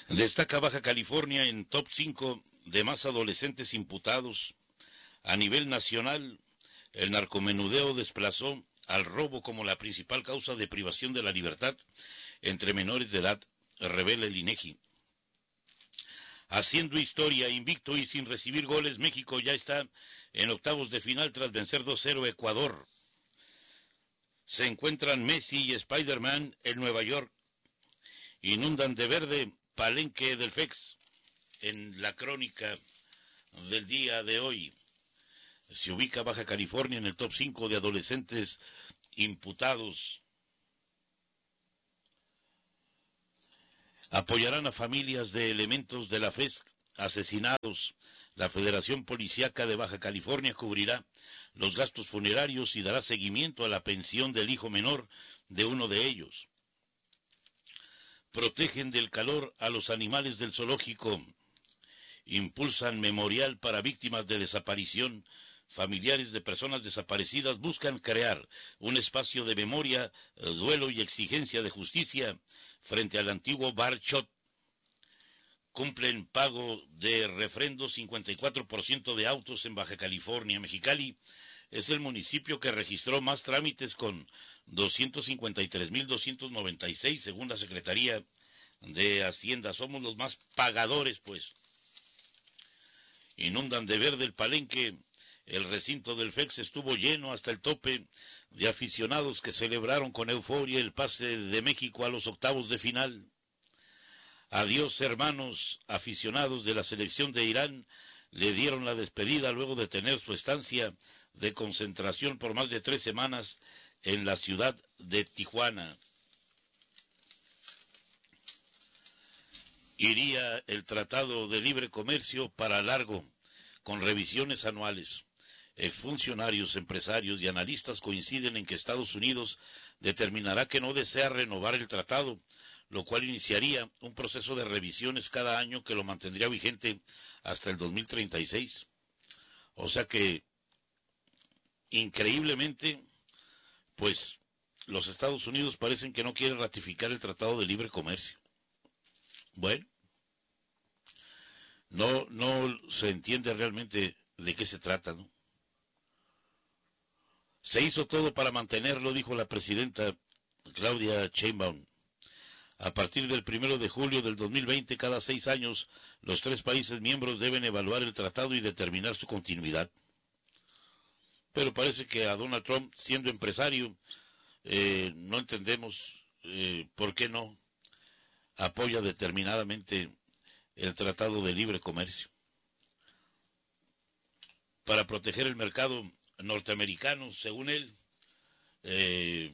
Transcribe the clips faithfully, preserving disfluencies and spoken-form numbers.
Destaca Baja California en top cinco de más adolescentes imputados. A nivel nacional, el narcomenudeo desplazó al robo como la principal causa de privación de la libertad entre menores de edad, revela el INEGI. Haciendo historia, invicto y sin recibir goles, México ya está en octavos de final tras vencer dos cero a Ecuador. Se encuentran Messi y Spider-Man en Nueva York. Inundan de verde Palenque del F E X en la crónica del día de hoy. Se ubica Baja California en el top cinco de adolescentes imputados. Apoyarán a familias de elementos de la F E S C asesinados. La Federación Policíaca de Baja California cubrirá los gastos funerarios y dará seguimiento a la pensión del hijo menor de uno de ellos. Protegen del calor a los animales del zoológico. Impulsan memorial para víctimas de desaparición. Familiares de personas desaparecidas buscan crear un espacio de memoria, duelo y exigencia de justicia frente al antiguo Bar Shot. Cumplen pago de refrendo cincuenta y cuatro por ciento de autos en Baja California. Mexicali es el municipio que registró más trámites con doscientos cincuenta y tres mil doscientos noventa y seis según la Secretaría de Hacienda. Somos los más pagadores, pues. Inundan de verde el Palenque. El recinto del F E X estuvo lleno hasta el tope de aficionados que celebraron con euforia el pase de México a los octavos de final. Adiós, hermanos aficionados de la selección de Irán, le dieron la despedida luego de tener su estancia de concentración por más de tres semanas en la ciudad de Tijuana. Iría el Tratado de Libre Comercio para largo, con revisiones anuales. Exfuncionarios, empresarios y analistas coinciden en que Estados Unidos determinará que no desea renovar el tratado, lo cual iniciaría un proceso de revisiones cada año que lo mantendría vigente hasta el dos mil treinta y seis. O sea que, increíblemente, pues los Estados Unidos parecen que no quieren ratificar el Tratado de Libre Comercio. Bueno, no, no se entiende realmente de qué se trata, ¿no? Se hizo todo para mantenerlo, dijo la presidenta Claudia Sheinbaum. A partir del primero de julio del dos mil veinte, cada seis años, los tres países miembros deben evaluar el tratado y determinar su continuidad. Pero parece que a Donald Trump, siendo empresario, eh, no entendemos eh, por qué no apoya determinadamente el Tratado de Libre Comercio. Para proteger el mercado norteamericano, según él, eh,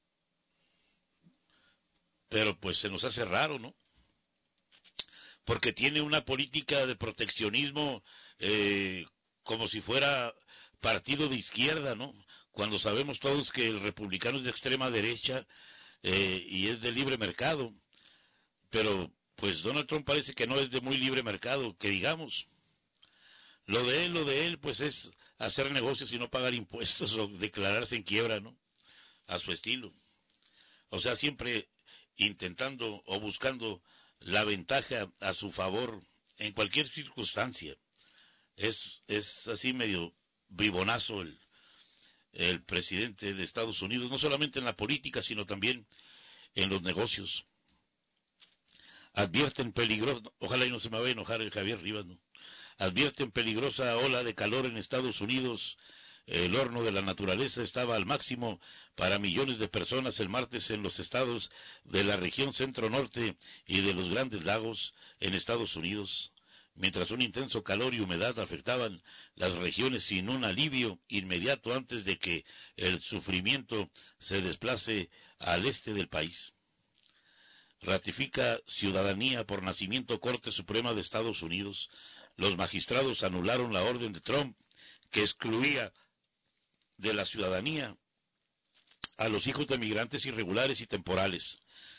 pero pues se nos hace raro, ¿no? Porque tiene una política de proteccionismo eh, como si fuera partido de izquierda, ¿no? Cuando sabemos todos que el republicano es de extrema derecha eh, y es de libre mercado, pero pues Donald Trump parece que no es de muy libre mercado, que digamos. Lo de él, lo de él, pues es hacer negocios y no pagar impuestos o declararse en quiebra, ¿no? A su estilo. O sea, siempre intentando o buscando la ventaja a su favor en cualquier circunstancia. Es, es así medio bribonazo el, el presidente de Estados Unidos, no solamente en la política, sino también en los negocios. Advierten peligroso, ojalá y no se me vaya a enojar el Javier Rivas, ¿no? Advierten peligrosa ola de calor en Estados Unidos. El horno de la naturaleza estaba al máximo para millones de personas el martes en los estados de la región centro-norte y de los Grandes Lagos en Estados Unidos, mientras un intenso calor y humedad afectaban las regiones sin un alivio inmediato antes de que el sufrimiento se desplace al este del país. Ratifica ciudadanía por nacimiento Corte Suprema de Estados Unidos. Los magistrados anularon la orden de Trump que excluía de la ciudadanía a los hijos de migrantes irregulares y temporales.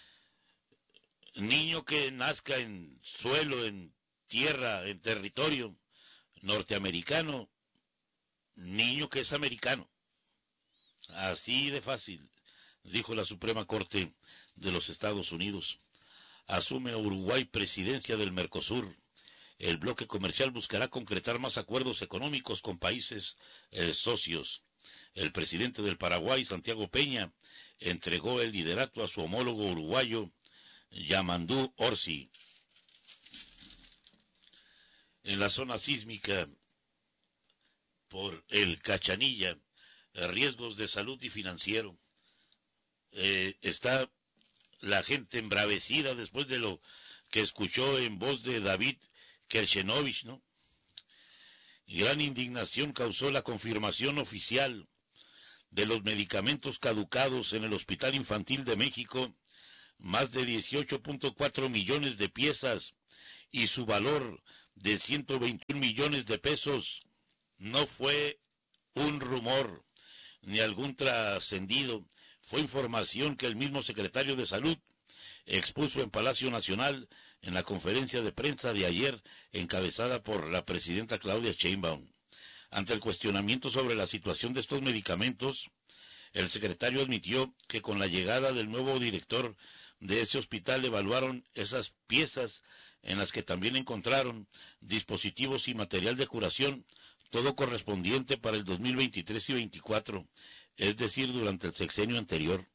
Niño que nazca en suelo, en tierra, en territorio norteamericano, niño que es americano. Así de fácil, dijo la Suprema Corte de los Estados Unidos. asume Uruguay presidencia del Mercosur. El bloque comercial buscará concretar más acuerdos económicos con países eh, socios. El presidente del Paraguay, Santiago Peña, entregó el liderato a su homólogo uruguayo, Yamandú Orsi. En la zona sísmica por el Cachanilla, riesgos de salud y financiero. Eh, está la gente embravecida después de lo que escuchó en voz de David Kershenovich, ¿no? Gran indignación causó la confirmación oficial de los medicamentos caducados en el Hospital Infantil de México, más de dieciocho punto cuatro millones de piezas y su valor de ciento veintiún millones de pesos. No fue un rumor ni algún trascendido, fue información que el mismo secretario de Salud expuso en Palacio Nacional en la conferencia de prensa de ayer, encabezada por la presidenta Claudia Sheinbaum. Ante el cuestionamiento sobre la situación de estos medicamentos, el secretario admitió que con la llegada del nuevo director de ese hospital evaluaron esas piezas en las que también encontraron dispositivos y material de curación, todo correspondiente para el dos mil veintitrés y veinticuatro, es decir, durante el sexenio anterior.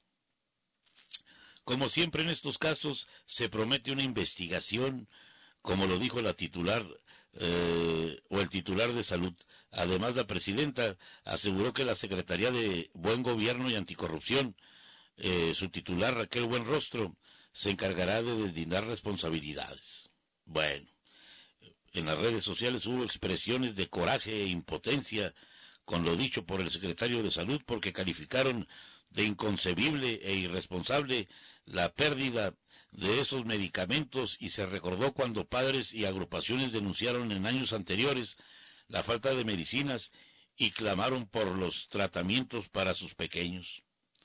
Como siempre en estos casos, se promete una investigación, como lo dijo la titular eh, o el titular de salud. Además, la presidenta aseguró que la Secretaría de Buen Gobierno y Anticorrupción, eh, su titular Raquel Buenrostro, se encargará de deslindar responsabilidades. Bueno, en las redes sociales hubo expresiones de coraje e impotencia con lo dicho por el secretario de Salud, porque calificaron de inconcebible e irresponsable la pérdida de esos medicamentos, y se recordó cuando padres y agrupaciones denunciaron en años anteriores la falta de medicinas y clamaron por los tratamientos para sus pequeños.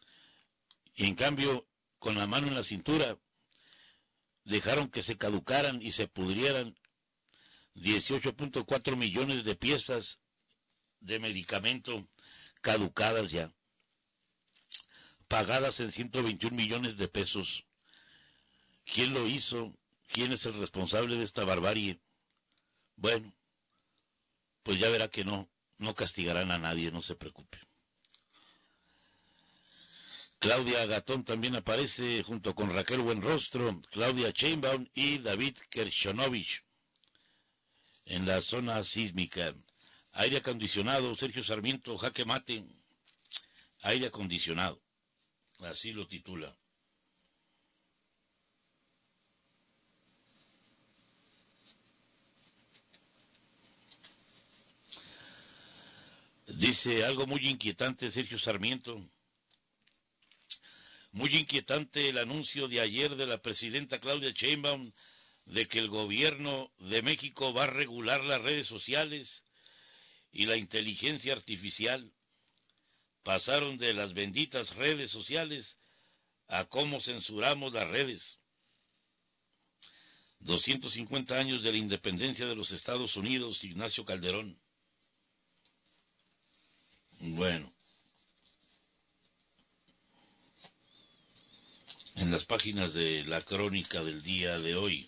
Y en cambio, con la mano en la cintura, dejaron que se caducaran y se pudrieran dieciocho punto cuatro millones de piezas de medicamento caducadas ya, pagadas en ciento veintiún millones de pesos. ¿Quién lo hizo? ¿Quién es el responsable de esta barbarie? Bueno, pues ya verá que no, no castigarán a nadie, no se preocupe. Claudia Gatón también aparece junto con Raquel Buenrostro, Claudia Sheinbaum y David Kershenovich en la zona sísmica. Aire acondicionado, Sergio Sarmiento, jaque mate, aire acondicionado, así lo titula. Dice algo muy inquietante Sergio Sarmiento. Muy inquietante el anuncio de ayer de la presidenta Claudia Sheinbaum de que el gobierno de México va a regular las redes sociales y la inteligencia artificial. Pasaron de las benditas redes sociales a cómo censuramos las redes. doscientos cincuenta años de la independencia de los Estados Unidos, Ignacio Calderón. Bueno, en las páginas de la crónica del día de hoy,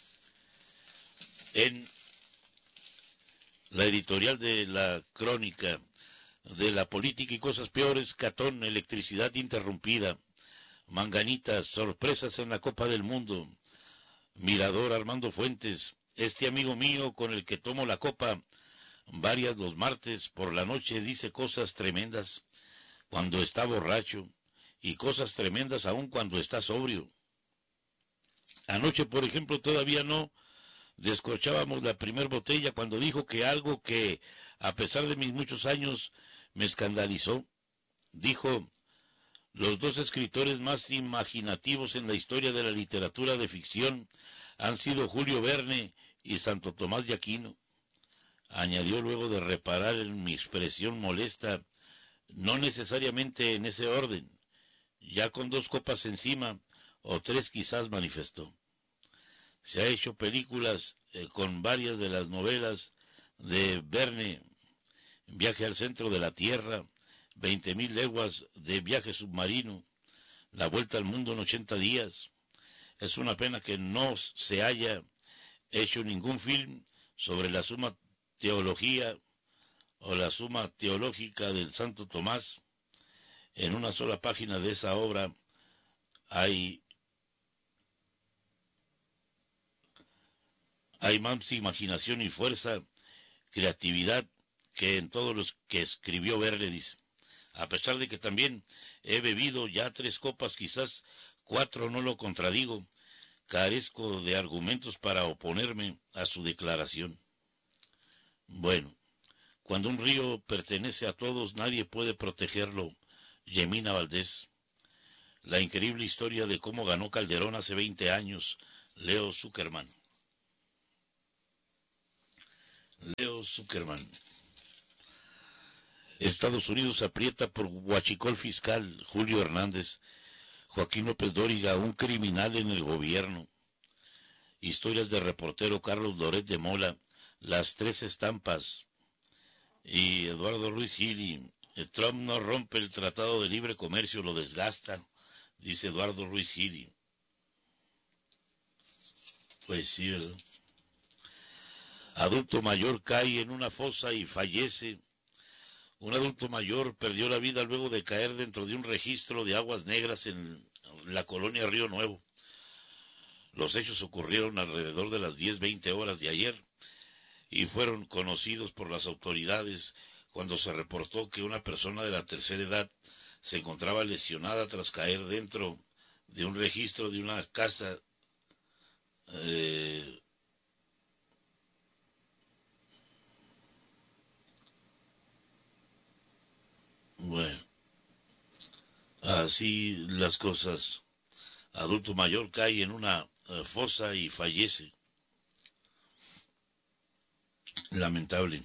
en la editorial de la crónica de la política y cosas peores, Catón, electricidad interrumpida, Manganitas, sorpresas en la Copa del Mundo, Mirador, Armando Fuentes, este amigo mío con el que tomo la copa varias los martes por la noche dice cosas tremendas cuando está borracho y cosas tremendas aún cuando está sobrio. Anoche, por ejemplo, todavía no descorchábamos la primer botella cuando dijo que algo que, a pesar de mis muchos años, me escandalizó. Dijo, los dos escritores más imaginativos en la historia de la literatura de ficción han sido Julio Verne y Santo Tomás de Aquino. Añadió luego de reparar en mi expresión molesta, no necesariamente en ese orden, ya con dos copas encima, o tres quizás, manifestó. Se ha hecho películas eh, con varias de las novelas de Verne, Viaje al centro de la Tierra, veinte mil leguas de viaje submarino, La vuelta al mundo en ochenta días, Es una pena que no se haya hecho ningún film sobre la suma teología o la suma teológica del Santo Tomás. En una sola página de esa obra hay, hay más imaginación y fuerza, creatividad que en todos los que escribió Verle, dice. A pesar de que también he bebido ya tres copas, quizás cuatro, no lo contradigo, carezco de argumentos para oponerme a su declaración. Bueno, cuando un río pertenece a todos, nadie puede protegerlo. Yemina Valdés. La increíble historia de cómo ganó Calderón hace veinte años. Leo Zuckerman. Leo Zuckerman. Estados Unidos aprieta por huachicol fiscal. Julio Hernández. Joaquín López Dóriga, un criminal en el gobierno. Historias de reportero Carlos Loret de Mola. Las tres estampas. Y Eduardo Ruiz Gili. Trump no rompe el tratado de libre comercio, lo desgasta, dice Eduardo Ruiz Gili. Pues sí, ¿verdad? Adulto mayor cae en una fosa y fallece. Un adulto mayor perdió la vida luego de caer dentro de un registro de aguas negras en la colonia Río Nuevo. Los hechos ocurrieron alrededor de las diez veinte horas de ayer y fueron conocidos por las autoridades cuando se reportó que una persona de la tercera edad se encontraba lesionada tras caer dentro de un registro de una casa eh, bueno, así las cosas. Adulto mayor cae en una uh, fosa y fallece. Lamentable.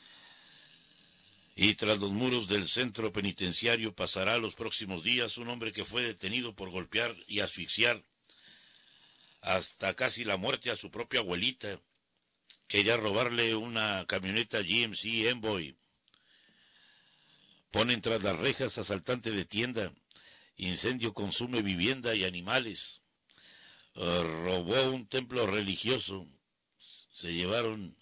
Y tras los muros del centro penitenciario pasará los próximos días un hombre que fue detenido por golpear y asfixiar hasta casi la muerte a su propia abuelita. Quería robarle una camioneta G M C Envoy. Ponen tras las rejas asaltante de tienda. Incendio consume vivienda y animales. Uh, robó un templo religioso. Se llevaron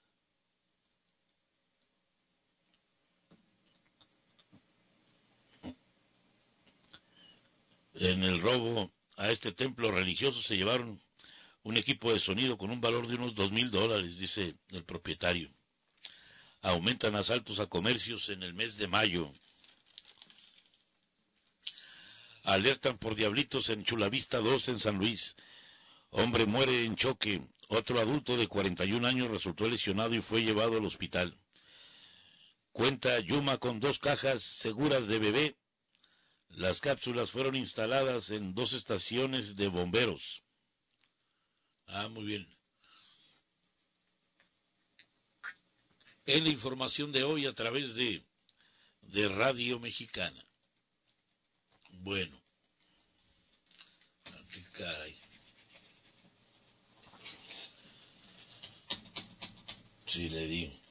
en el robo a este templo religioso, se llevaron un equipo de sonido con un valor de unos dos mil dólares, dice el propietario. Aumentan asaltos a comercios en el mes de mayo. Alertan por diablitos en Chulavista dos en San Luis. Hombre muere en choque. Otro adulto de cuarenta y un años resultó lesionado y fue llevado al hospital. Cuenta Yuma con dos cajas seguras de bebé. Las cápsulas fueron instaladas en dos estaciones de bomberos. Ah, muy bien. Es la información de hoy a través de, de Radio Mexicana. Bueno. Qué caray. Sí, le digo.